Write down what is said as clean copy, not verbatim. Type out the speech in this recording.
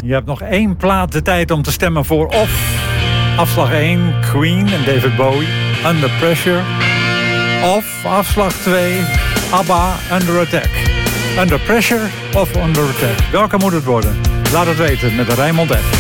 Je hebt nog 1 plaat de tijd om te stemmen voor of afslag 1, Queen en David Bowie, Under Pressure. Of afslag 2, ABBA, Under Attack. Under Pressure of Under Attack. Welke moet het worden? Laat het weten met de Rijnmond app.